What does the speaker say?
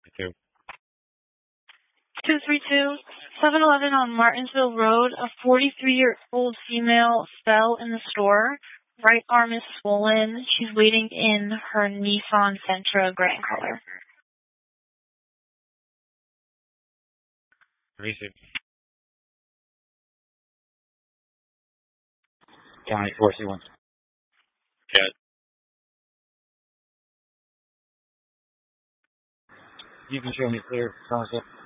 Me too. 232, 7-Eleven on Martinsville Road. A 43-year-old female fell in the store. Right arm is swollen. She's waiting in her Nissan Sentra gray in color. Receive. County 4C1. Good. You can show me clear. Thumbs up.